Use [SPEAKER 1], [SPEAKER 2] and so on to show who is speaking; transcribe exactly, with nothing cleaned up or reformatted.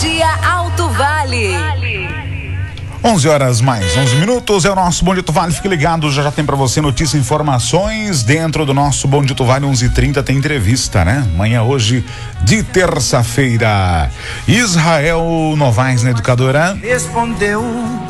[SPEAKER 1] Dia Alto Vale.
[SPEAKER 2] onze horas mais onze minutos, é o nosso Bom Dito Vale, fique ligado, já já tem pra você notícias e informações dentro do nosso Bom Dito Vale. Onze e trinta tem entrevista, né? Amanhã, hoje de terça-feira. Israel Novaes, na educadora.
[SPEAKER 3] Respondeu